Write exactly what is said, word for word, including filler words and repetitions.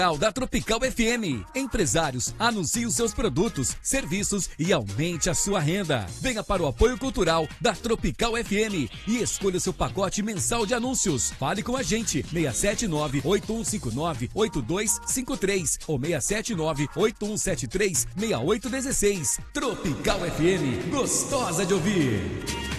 Da Tropical F M. Empresários, anuncie os seus produtos, serviços e aumente a sua renda. Venha para o apoio cultural da Tropical F M e escolha o seu pacote mensal de anúncios. Fale com a gente, seis sete nove, oito um cinco nove, oito dois cinco três ou seis sete nove, oito um sete três, seis oito um seis. Tropical F M, gostosa de ouvir.